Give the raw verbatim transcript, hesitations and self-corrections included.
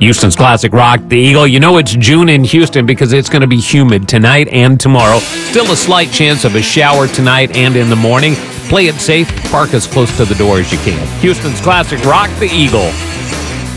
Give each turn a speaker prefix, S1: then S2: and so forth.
S1: Houston's Classic Rock, the Eagle. You know it's June in Houston because it's going to be humid tonight and tomorrow. Still a slight chance of a shower tonight and in the morning. Play it safe. Park as close to the door as you can. Houston's Classic Rock, the Eagle.